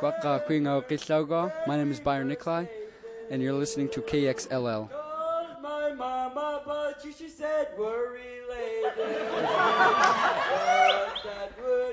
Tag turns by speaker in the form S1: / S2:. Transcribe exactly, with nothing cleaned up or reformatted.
S1: Quaqa Quingo Kislaugo. My name is Byron Nikolai, and you're listening to K X L L.
S2: Called my mama, but she, she said we're related. But that would